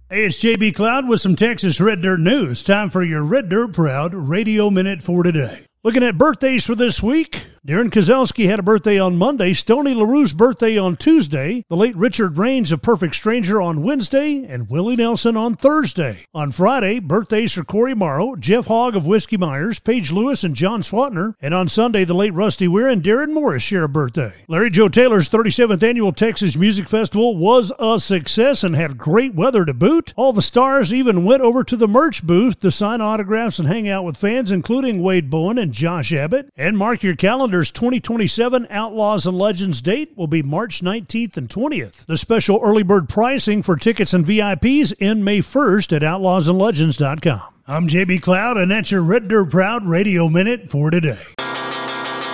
Hey, it's JB Cloud with some Texas Red Dirt news. Time for your Red Dirt Proud Radio Minute for today. Looking at birthdays for this week, Darren Kozelski had a birthday on Monday, Stoney LaRue's birthday on Tuesday, the late Richard Raines of Perfect Stranger on Wednesday, and Willie Nelson on Thursday. On Friday, birthdays for Corey Morrow, Jeff Hogg of Whiskey Myers, Paige Lewis, and John Swatner. And on Sunday, the late Rusty Weir and Darren Morris share a birthday. Larry Joe Taylor's 37th Annual Texas Music Festival was a success and had great weather to boot. All the stars even went over to the merch booth to sign autographs and hang out with fans, including Wade Bowen and Josh Abbott. And mark your calendar's 2027 Outlaws and Legends date will be March 19th and 20th. The special early bird pricing for tickets and VIPs end May 1st at outlawsandlegends.com. I'm JB Cloud, and that's your Red Dirt Proud Radio Minute for today.